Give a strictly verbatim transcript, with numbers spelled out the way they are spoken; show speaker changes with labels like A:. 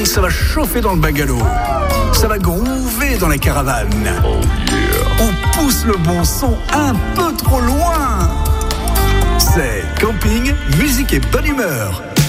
A: Ça va chauffer dans le bungalow. Ça va groover dans la caravane.
B: Oh yeah.
A: On pousse le bon son un peu trop loin. C'est camping, musique et bonne humeur.